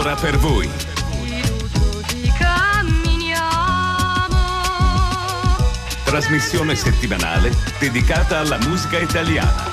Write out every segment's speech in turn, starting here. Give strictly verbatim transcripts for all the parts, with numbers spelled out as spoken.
Un'ora per voi. Trasmissione settimanale dedicata alla musica italiana.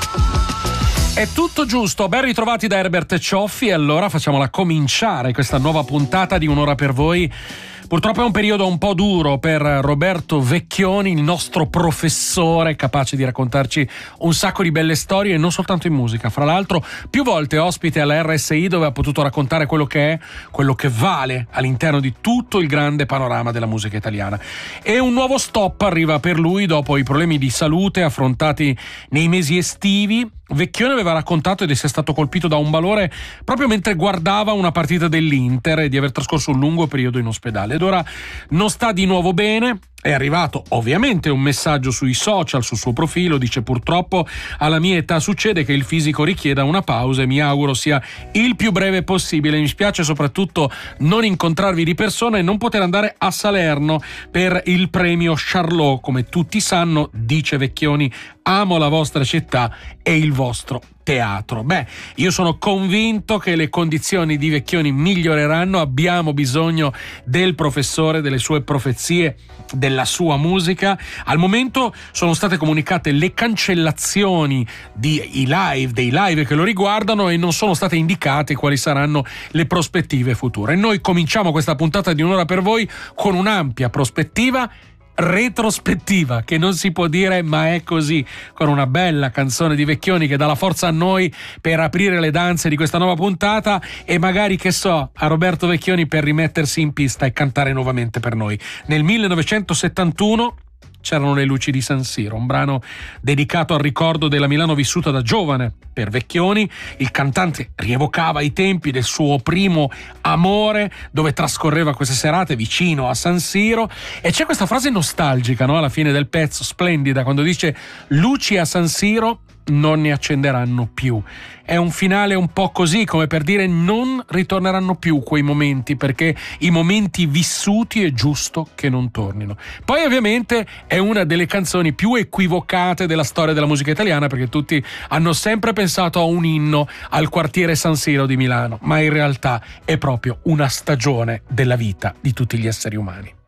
È tutto giusto, ben ritrovati da Herbert Cioffi. E allora facciamola cominciare questa nuova puntata di Un'ora per voi. Purtroppo è un periodo un po' duro per Roberto Vecchioni, il nostro professore, capace di raccontarci un sacco di belle storie, e non soltanto in musica. Fra l'altro, più volte ospite alla R S I, dove ha potuto raccontare quello che è, quello che vale all'interno di tutto il grande panorama della musica italiana. E un nuovo stop arriva per lui dopo i problemi di salute affrontati nei mesi estivi. Vecchioni aveva raccontato ed è stato colpito da un malore proprio mentre guardava una partita dell'Inter e di aver trascorso un lungo periodo in ospedale. Ed ora non sta di nuovo bene. È arrivato ovviamente un messaggio sui social, sul suo profilo, dice: purtroppo alla mia età succede che il fisico richieda una pausa e mi auguro sia il più breve possibile. Mi spiace soprattutto non incontrarvi di persona e non poter andare a Salerno per il premio Charlot. Come tutti sanno, dice Vecchioni, amo la vostra città e il vostro teatro. Beh, io sono convinto che le condizioni di Vecchioni miglioreranno. Abbiamo bisogno del professore, delle sue profezie, della sua musica. Al momento sono state comunicate le cancellazioni di i live, dei live che lo riguardano, e non sono state indicate quali saranno le prospettive future. Noi cominciamo questa puntata di Un'ora per voi con un'ampia prospettiva retrospettiva, che non si può dire ma è così, con una bella canzone di Vecchioni che dà la forza a noi per aprire le danze di questa nuova puntata, e magari, che so, a Roberto Vecchioni per rimettersi in pista e cantare nuovamente per noi. Nel millenovecentosettantuno c'erano le luci di San Siro, un brano dedicato al ricordo della Milano vissuta da giovane. Per Vecchioni il cantante rievocava i tempi del suo primo amore, dove trascorreva queste serate vicino a San Siro, e c'è questa frase nostalgica, no? Alla fine del pezzo, splendida, quando dice: luci a San Siro non ne accenderanno più. È un finale un po' così, come per dire non ritorneranno più quei momenti, perché i momenti vissuti è giusto che non tornino. Poi ovviamente è una delle canzoni più equivocate della storia della musica italiana, perché tutti hanno sempre pensato a un inno al quartiere San Siro di Milano, ma in realtà è proprio una stagione della vita di tutti gli esseri umani.